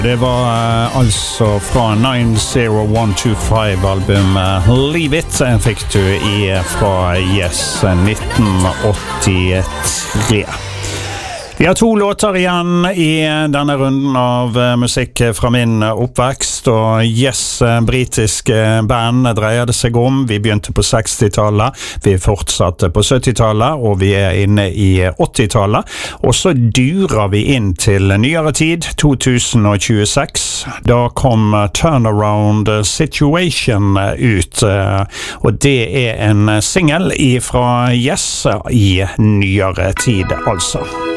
Det var altså fra 90125-albumet Leave It fikk du fra Yes 1983. Vi har 2 låter igjen i denne runden av musikk fra min oppvekst, og Yes, britiske band dreier det seg om. Vi begynte på 60-tallet, vi fortsatte på 70-tallet, og vi inne i 80-tallet. Og så durer vi inn til nyere tid, 2026. Da kom Turnaround Situation ut, og det en single fra Yes i nyere tid, altså.